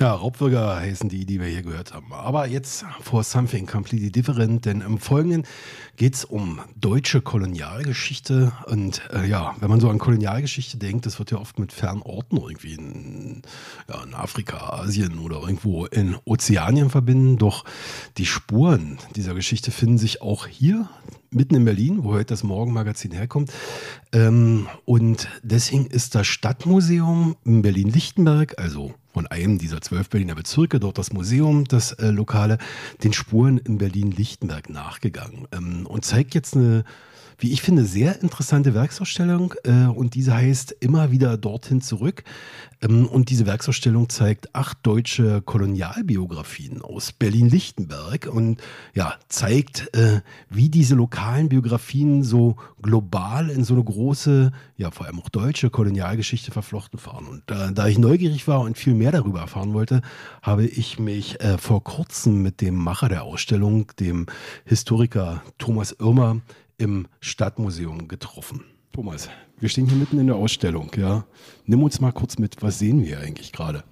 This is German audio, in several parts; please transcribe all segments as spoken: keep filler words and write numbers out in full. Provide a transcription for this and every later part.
Ja, Raubwürger heißen die, die wir hier gehört haben. Aber jetzt for something completely different, denn im Folgenden geht es um deutsche Kolonialgeschichte. Und äh, ja, wenn man so an Kolonialgeschichte denkt, das wird ja oft mit fernen Orten irgendwie in, ja, in Afrika, Asien oder irgendwo in Ozeanien verbinden. Doch die Spuren dieser Geschichte finden sich auch hier mitten in Berlin, wo heute das Morgenmagazin herkommt. Ähm, und deswegen ist das Stadtmuseum in Berlin-Lichtenberg, also von einem dieser zwölf Berliner Bezirke, dort das Museum, das äh, Lokale, den Spuren in Berlin-Lichtenberg nachgegangen ähm, und zeigt jetzt eine, wie ich finde, sehr interessante Werksausstellung äh, und diese heißt immer wieder dorthin zurück. Ähm, und diese Werksausstellung zeigt acht deutsche Kolonialbiografien aus Berlin-Lichtenberg und ja, zeigt, äh, wie diese lokalen Biografien so global in so eine große, ja vor allem auch deutsche Kolonialgeschichte verflochten fahren. Und äh, da ich neugierig war und viel mehr darüber erfahren wollte, habe ich mich äh, vor kurzem mit dem Macher der Ausstellung, dem Historiker Thomas Irmer, im Stadtmuseum getroffen. Thomas, wir stehen hier mitten in der Ausstellung, ja. Nimm uns mal kurz mit, was sehen wir eigentlich gerade?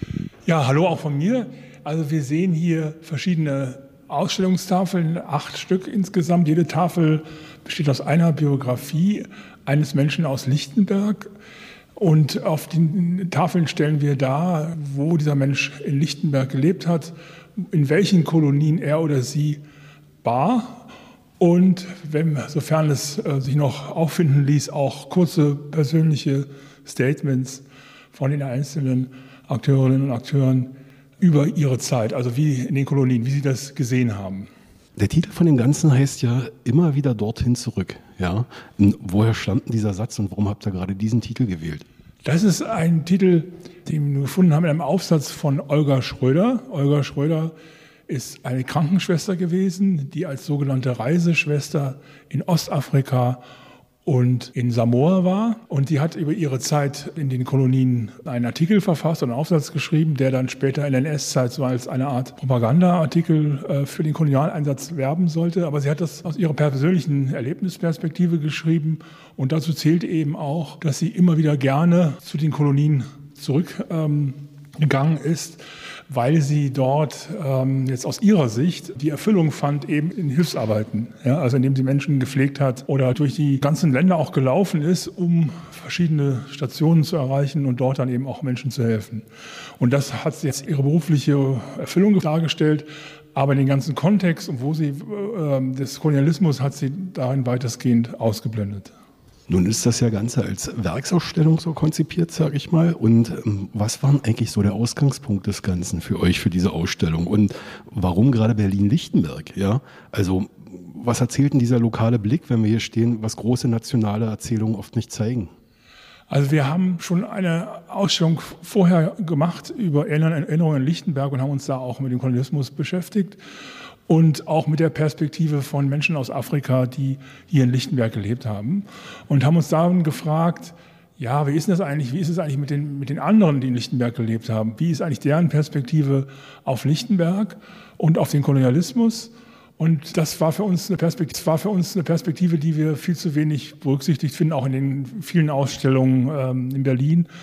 Ja, hallo auch von mir. Also wir sehen hier verschiedene Ausstellungstafeln, acht Stück insgesamt. Jede Tafel besteht aus einer Biografie eines Menschen aus Lichtenberg. Und auf den Tafeln stellen wir dar, wo dieser Mensch in Lichtenberg gelebt hat, in welchen Kolonien er oder sie war. Und wenn, sofern es äh, sich noch auffinden ließ, auch kurze persönliche Statements von den einzelnen Akteurinnen und Akteuren über ihre Zeit, also wie in den Kolonien, wie sie das gesehen haben. Der Titel von dem Ganzen heißt ja immer wieder dorthin zurück. Ja? Und woher stammt denn dieser Satz und warum habt ihr gerade diesen Titel gewählt? Das ist ein Titel, den wir gefunden haben in einem Aufsatz von Olga Schröder. Olga Schröder ist eine Krankenschwester gewesen, die als sogenannte Reiseschwester in Ostafrika und in Samoa war. Und die hat über ihre Zeit in den Kolonien einen Artikel verfasst und einen Aufsatz geschrieben, der dann später in der N S-Zeit so als eine Art Propagandaartikel äh, für den Kolonialeinsatz werben sollte. Aber sie hat das aus ihrer persönlichen Erlebnisperspektive geschrieben. Und dazu zählt eben auch, dass sie immer wieder gerne zu den Kolonien zurückgegangen ähm, ist, weil sie dort ähm, jetzt aus ihrer Sicht die Erfüllung fand eben in Hilfsarbeiten. Ja, also indem sie Menschen gepflegt hat oder durch die ganzen Länder auch gelaufen ist, um verschiedene Stationen zu erreichen und dort dann eben auch Menschen zu helfen. Und das hat jetzt ihre berufliche Erfüllung dargestellt, aber den ganzen Kontext und wo sie äh, des Kolonialismus hat sie darin weitestgehend ausgeblendet. Nun ist das ja Ganze als Werksausstellung so konzipiert, sage ich mal. Und ähm, was war eigentlich so der Ausgangspunkt des Ganzen für euch, für diese Ausstellung? Und warum gerade Berlin-Lichtenberg? Ja? Also was erzählt denn dieser lokale Blick, wenn wir hier stehen, was große nationale Erzählungen oft nicht zeigen? Also wir haben schon eine Ausstellung vorher gemacht über Erinnerungen in Lichtenberg und haben uns da auch mit dem Kolonialismus beschäftigt. Und auch mit der Perspektive von Menschen aus Afrika, die hier in Lichtenberg gelebt haben. Und haben uns dann gefragt, ja, wie ist das eigentlich, wie ist es eigentlich mit den, mit den anderen, die in Lichtenberg gelebt haben? Wie ist eigentlich deren Perspektive auf Lichtenberg und auf den Kolonialismus? Und das war für uns eine Perspektive, war für uns eine Perspektive, die wir viel zu wenig berücksichtigt finden, auch in den vielen Ausstellungen ähm, in Berlin.